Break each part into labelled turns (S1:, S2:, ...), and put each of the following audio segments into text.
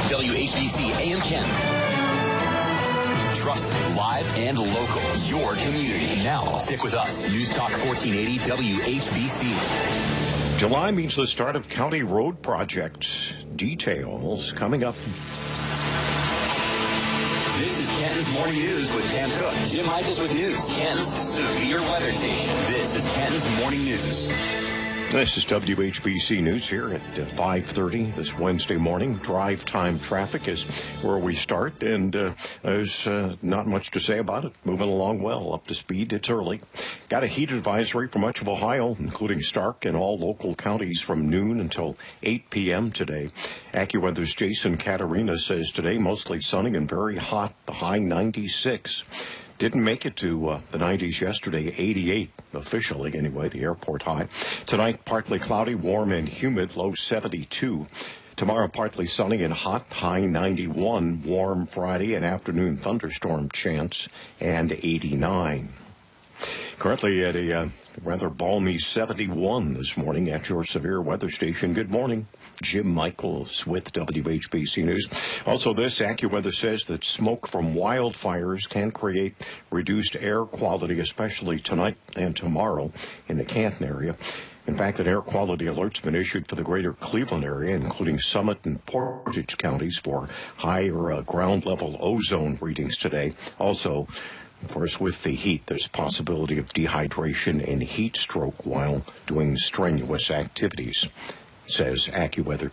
S1: WHBC AM Kent. Trusted, live, and local. Your community. Now, stick with us. News Talk 1480 WHBC.
S2: July means the start of county road projects. Details coming up.
S1: This is Kenton's Morning News with Pam Cook. Jim Michaels with news. Kenton's severe weather station. This is Kenton's Morning News.
S2: This is WHBC News here at 5:30 this Wednesday morning. Drive time traffic is where we start, and there's not much to say about it. Moving along well, up to speed. It's early. Got a heat advisory for much of Ohio, including Stark and all local counties from noon until 8 p.m. today. AccuWeather's Jason Caterina says today mostly sunny and very hot, the high 96. Didn't make it to the 90s yesterday, 88 officially anyway, the airport high. Tonight, partly cloudy, warm and humid, low 72. Tomorrow, partly sunny and hot, high 91. Warm Friday and afternoon thunderstorm chance, and 89. Currently at a rather balmy 71 this morning at your severe weather station. Good morning. Jim Michaels with WHBC News. Also, this AccuWeather says that smoke from wildfires can create reduced air quality, especially tonight and tomorrow in the Canton area. In fact, an air quality alert's been issued for the greater Cleveland area, including Summit and Portage counties, for higher ground level ozone readings today. Also, of course, with the heat, there's a possibility of dehydration and heat stroke while doing strenuous activities, says AccuWeather.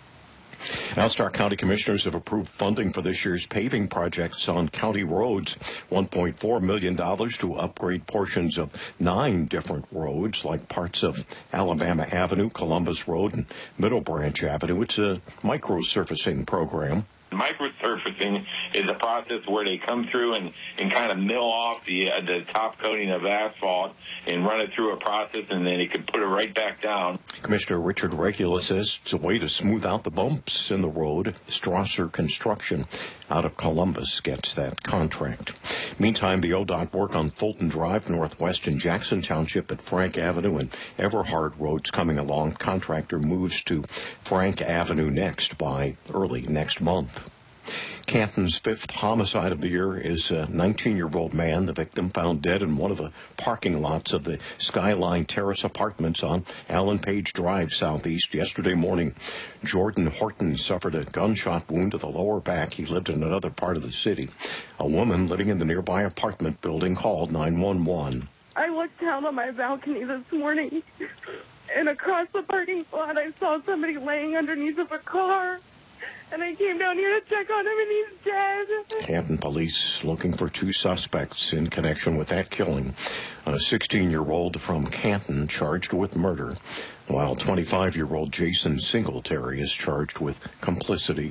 S2: Now, Stark County Commissioners have approved funding for this year's paving projects on county roads, $1.4 million to upgrade portions of 9 different roads, like parts of Alabama Avenue, Columbus Road, and Middle Branch Avenue. It's a microsurfacing program.
S3: Microsurfacing is a process where they come through and kind of mill off the top coating of asphalt and run it through a process, and then you can put it right back down. Commissioner
S2: Richard Regula says it's a way to smooth out the bumps in the road. Strasser Construction out of Columbus gets that contract. Meantime, the ODOT work on Fulton Drive Northwest in Jackson Township at Frank Avenue and Everhard Roads coming along. Contractor moves to Frank Avenue next by early next month. Canton's 5th homicide of the year is a 19-year-old man, the victim, found dead in one of the parking lots of the Skyline Terrace Apartments on Allen Page Drive southeast yesterday morning. Jordan Horton suffered a gunshot wound to the lower back. He lived in another part of the city. A woman living in the nearby apartment building called 911.
S4: I looked down on my balcony this morning, and across the parking lot, I saw somebody laying underneath of a car. And I came down here to check on him, and he's dead.
S2: Canton police looking for 2 suspects in connection with that killing. A 16-year-old from Canton charged with murder, while 25-year-old Jason Singletary is charged with complicity.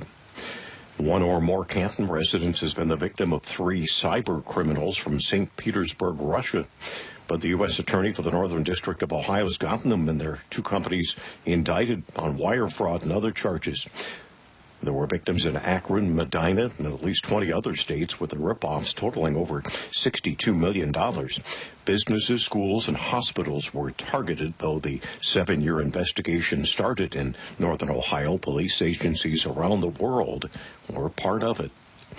S2: One or more Canton residents has been the victim of 3 cyber criminals from St. Petersburg, Russia. But the U.S. Attorney for the Northern District of Ohio has gotten them and their 2 companies indicted on wire fraud and other charges. There were victims in Akron, Medina, and at least 20 other states, with the ripoffs totaling over $62 million. Businesses, schools, and hospitals were targeted, though the 7-year investigation started in northern Ohio. Police agencies around the world were part of it.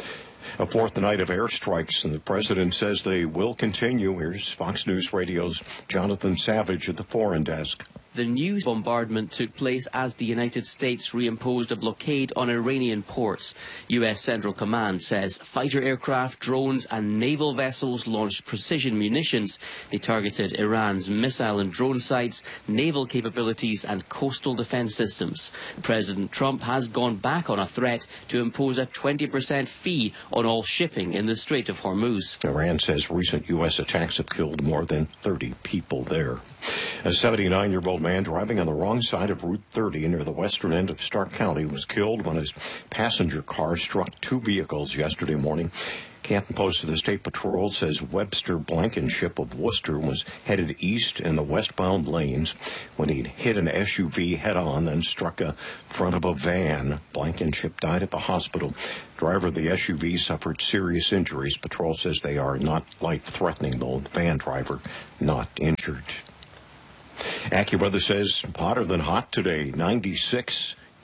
S2: A 4th night of airstrikes, and the president says they will continue. Here's Fox News Radio's Jonathan Savage at the Foreign Desk.
S5: The new bombardment took place as the United States reimposed a blockade on Iranian ports. U.S. Central Command says fighter aircraft, drones and naval vessels launched precision munitions. They targeted Iran's missile and drone sites, naval capabilities and coastal defense systems. President Trump has gone back on a threat to impose a 20% fee on all shipping in the Strait of Hormuz.
S2: Iran says recent U.S. attacks have killed more than 30 people there. A 79-year-old man driving on the wrong side of Route 30 near the western end of Stark County was killed when his passenger car struck 2 vehicles yesterday morning. Canton Post of the State Patrol says Webster Blankenship of Worcester was headed east in the westbound lanes when he hit an SUV head-on, then struck a front of a van. Blankenship died at the hospital. Driver of the SUV suffered serious injuries. Patrol says they are not life-threatening, though the van driver not injured. AccuWeather says hotter than hot today, 96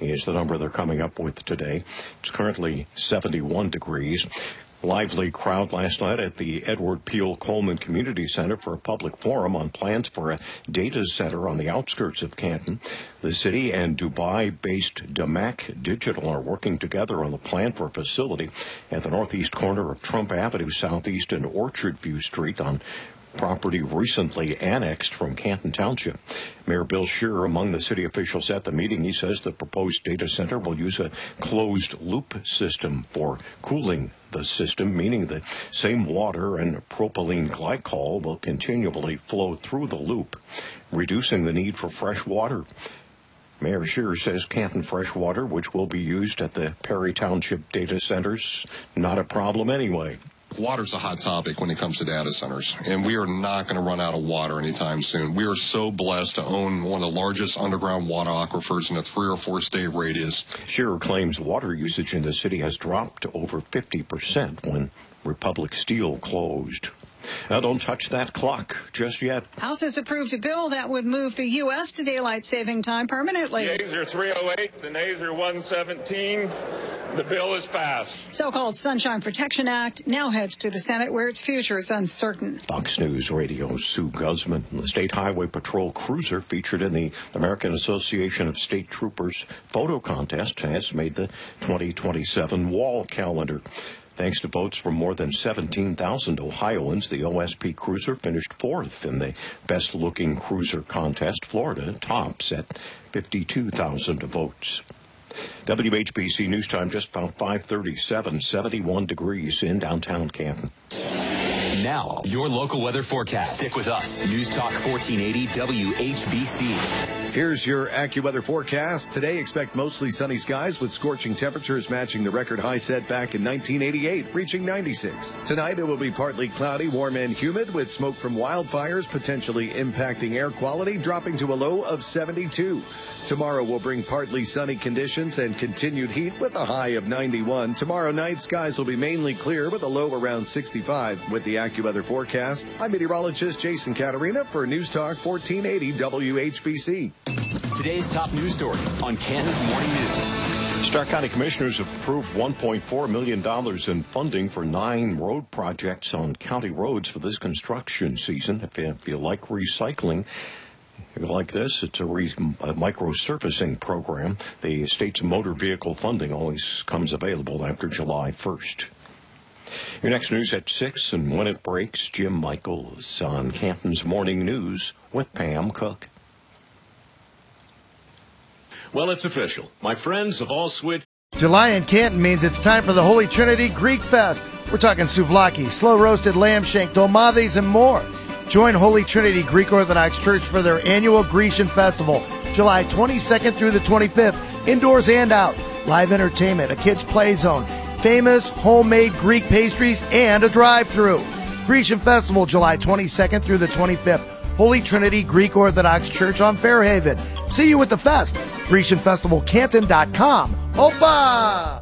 S2: is the number they're coming up with today. It's currently 71 degrees. Lively crowd last night at the Edward Peel Coleman Community Center for a public forum on plans for a data center on the outskirts of Canton. The city and Dubai-based Damac Digital are working together on the plan for a facility at the northeast corner of Trump Avenue, southeast and Orchard View Street on property recently annexed from Canton Township. Mayor Bill Scheer among the city officials at the meeting. He says the proposed data center will use a closed-loop system for cooling the system, meaning the same water and propylene glycol will continually flow through the loop, reducing the need for fresh water. Mayor Scheer says Canton fresh water, which will be used at the Perry Township data centers, not a problem anyway.
S6: Water's a hot topic when it comes to data centers, and we are not going to run out of water anytime soon. We are so blessed to own one of the largest underground water aquifers in a 3 or 4 state radius.
S2: Scheer claims water usage in the city has dropped to over 50% when Republic Steel closed. Now, don't touch that clock just yet.
S7: House has approved a bill that would move the U.S. to daylight saving time permanently.
S8: The yeas are 308, the nays are 117. The bill is passed.
S7: So-called Sunshine Protection Act now heads to the Senate, where its future is uncertain.
S2: Fox News Radio's Sue Guzman. The State Highway Patrol cruiser featured in the American Association of State Troopers photo contest has made the 2027 wall calendar. Thanks to votes from more than 17,000 Ohioans, the OSP cruiser finished 4th in the best-looking cruiser contest. Florida tops at 52,000 votes. WHBC News Time just about 5:37, 71 degrees in downtown Canton.
S1: Now, your local weather forecast. Stick with us. News Talk 1480 WHBC.
S9: Here's your AccuWeather forecast. Today, expect mostly sunny skies with scorching temperatures matching the record high set back in 1988, reaching 96. Tonight, it will be partly cloudy, warm and humid with smoke from wildfires potentially impacting air quality, dropping to a low of 72. Tomorrow will bring partly sunny conditions and continued heat with a high of 91. Tomorrow night, skies will be mainly clear with a low around 65. With the AccuWeather forecast, I'm meteorologist Jason Caterina for News Talk 1480 WHBC.
S1: Today's top news story on Canton's Morning News.
S2: Stark County Commissioners have approved $1.4 million in funding for 9 road projects on county roads for this construction season. If you like recycling, if you like this, it's a micro-surfacing program. The state's motor vehicle funding always comes available after July 1st. Your next news at 6, and when it breaks, Jim Michaels on Canton's Morning News with Pam Cook.
S10: Well, it's official. My friends have all switched.
S11: July in Canton means it's time for the Holy Trinity Greek Fest. We're talking souvlaki, slow-roasted lamb shank, dolmades, and more. Join Holy Trinity Greek Orthodox Church for their annual Grecian Festival, July 22nd through the 25th, indoors and out. Live entertainment, a kids' play zone, famous homemade Greek pastries, and a drive-thru. Grecian Festival, July 22nd through the 25th. Holy Trinity Greek Orthodox Church on Fairhaven. See you at the fest. GrecianFestivalCanton.com. Opa!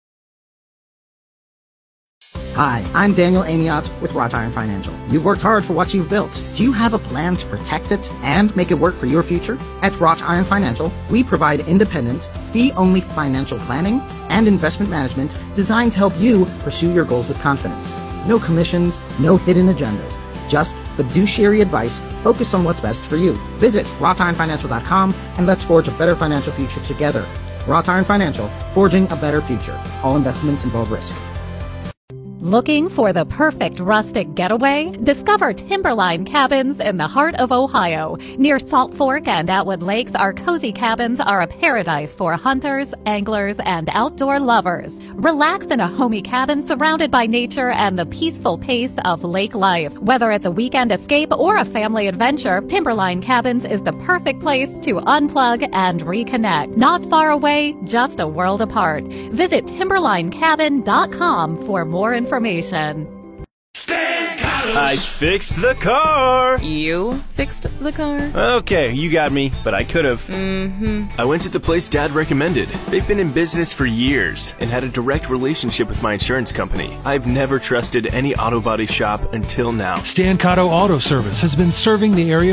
S12: Hi, I'm Daniel Amiot with Wrought Iron Financial. You've worked hard for what you've built. Do you have a plan to protect it and make it work for your future? At Wrought Iron Financial, we provide independent, fee-only financial planning and investment management designed to help you pursue your goals with confidence. No commissions, no hidden agendas. Just fiduciary advice focused on what's best for you. Visit wroughtironfinancial.com and let's forge a better financial future together. Wrought Iron Financial, forging a better future. All investments involve risk.
S13: Looking for the perfect rustic getaway? Discover Timberline Cabins in the heart of Ohio. Near Salt Fork and Atwood Lakes, our cozy cabins are a paradise for hunters, anglers, and outdoor lovers. Relax in a homey cabin surrounded by nature and the peaceful pace of lake life. Whether it's a weekend escape or a family adventure, Timberline Cabins is the perfect place to unplug and reconnect. Not far away, just a world apart. Visit timberlinecabin.com for more information.
S14: Stan Carlos. I fixed the car.
S15: You fixed the car?
S14: Okay, you got me, but I could have. I went to the place Dad recommended. They've been in business for years and had a direct relationship with my insurance company. I've never trusted any auto body shop until now.
S16: Stan Cotto Auto Service has been serving the area